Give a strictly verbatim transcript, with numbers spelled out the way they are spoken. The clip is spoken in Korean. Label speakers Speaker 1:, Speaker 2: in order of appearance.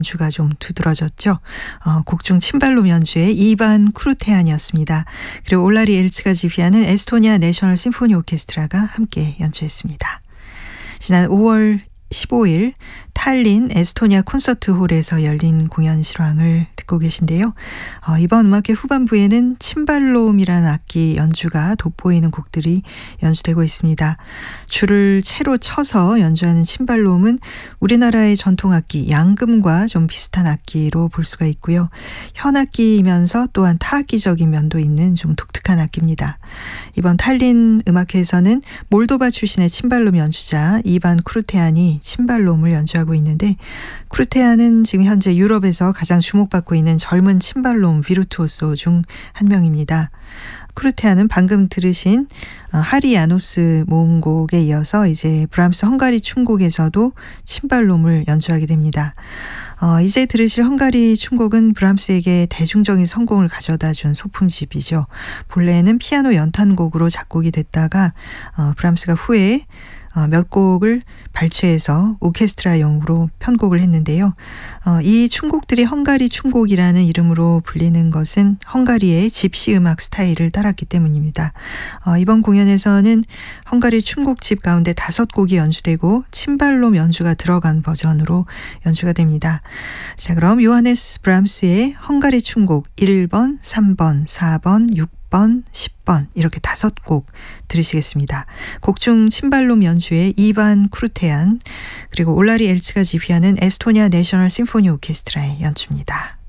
Speaker 1: 연주가 좀 두드러졌죠. 어, 곡중 침발롬 연주의 이반 크루테안이었습니다. 그리고 올라리 엘츠가 지휘하는 에스토니아 내셔널 심포니 오케스트라가 함께 연주했습니다. 지난 오월 십오일 탈린 에스토니아 콘서트홀에서 열린 공연 실황을 듣고 계신데요. 어, 이번 음악회 후반부에는 침발롬이라는 악기 연주가 돋보이는 곡들이 연주되고 있습니다. 줄을 채로 쳐서 연주하는 침발롬은 우리나라의 전통악기 양금과 좀 비슷한 악기로 볼 수가 있고요. 현악기이면서 또한 타악기적인 면도 있는 좀 독특한 악기입니다. 이번 탈린 음악회에서는 몰도바 출신의 침발롬 연주자 이반 크루테안이 침발롬을 연주하고 있는데, 크루테안은 지금 현재 유럽에서 가장 주목받고 있는 젊은 침발롬 비르투오소 중 한 명입니다. 크루테안은 방금 들으신 하리 야노스 모음곡에 이어서 이제 브람스 헝가리 춤곡에서도 침발롬을 연주하게 됩니다. 어, 이제 들으실 헝가리 춤곡은 브람스에게 대중적인 성공을 가져다 준 소품집이죠. 본래는 피아노 연탄곡으로 작곡이 됐다가 어, 브람스가 후에 어, 몇 곡을 발췌해서 오케스트라용으로 편곡을 했는데요. 어, 이 춤곡들이 헝가리 춤곡이라는 이름으로 불리는 것은 헝가리의 집시 음악 스타일을 따랐기 때문입니다. 어, 이번 공연에서는 헝가리 춤곡집 가운데 다섯 곡이 연주되고 침발롬 연주가 들어간 버전으로 연주가 됩니다. 자, 그럼 요하네스 브람스의 헝가리 춤곡 일 번, 삼 번, 사 번, 육 번, 십 번 이렇게 다섯 곡 들으시겠습니다. 곡중 침발롬 연주의 이반 크루테안, 그리고 올라리 엘츠가 지휘하는 에스토니아 내셔널 심포니 오케스트라의 연주입니다.